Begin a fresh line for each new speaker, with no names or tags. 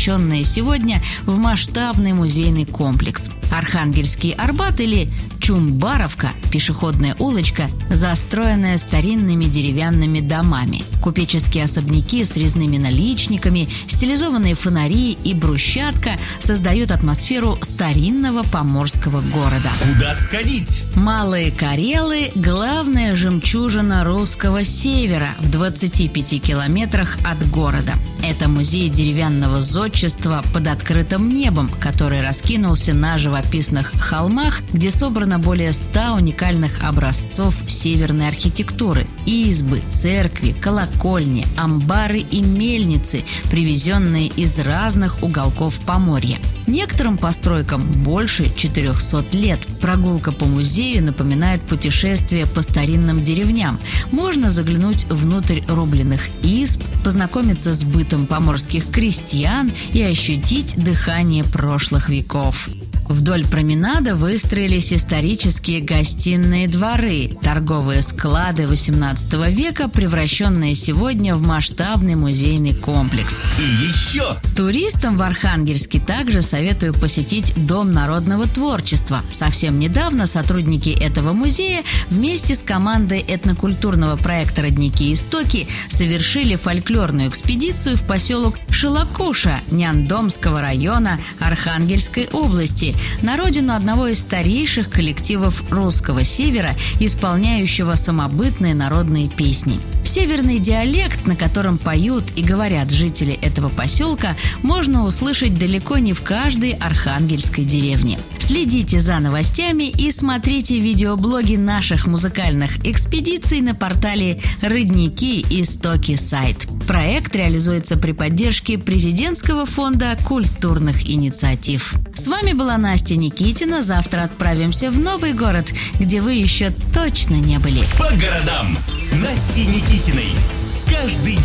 превращенное сегодня в масштабный музейный комплекс. Архангельский Арбат или Чумбаровка, пешеходная улочка, застроенная старинными деревянными домами. Купеческие особняки с резными наличниками, стилизованные фонари и брусчатка создают атмосферу старинного поморского города.
Куда сходить?
Малые Карелы – главная жемчужина русского севера в 25 километрах от города. Это музей деревянного зодчества под открытым небом, который раскинулся на живописных холмах, где собрано более 100 уникальных образцов северной архитектуры. Избы, церкви, колокольни, амбары и мельницы, привезенные из разных уголков Поморья. Некоторым постройкам больше 400 лет. Прогулка по музею напоминает путешествие по старинным деревням. Можно заглянуть внутрь рубленых изб, познакомиться с бытом поморских крестьян и ощутить дыхание прошлых веков. Вдоль променада выстроились исторические гостиные дворы, торговые склады XVIII века, превращенные сегодня в масштабный музейный комплекс.
И еще!
Туристам в Архангельске также советую посетить Дом народного творчества. Совсем недавно сотрудники этого музея вместе с командой этнокультурного проекта «Родники Истоки» совершили фольклорную экспедицию в поселок Шилакуша Няндомского района Архангельской области, на родину одного из старейших коллективов русского севера, исполняющего самобытные народные песни. Северный диалект, на котором поют и говорят жители этого поселка, можно услышать далеко не в каждой архангельской деревне. Следите за новостями и смотрите видеоблоги наших музыкальных экспедиций на портале «Родники Истоки сайт». Проект реализуется при поддержке Президентского фонда культурных инициатив. С вами была Настя Никитина. Завтра отправимся в новый город, где вы еще точно не были.
По городам с Настей Никитиной. Каждый день.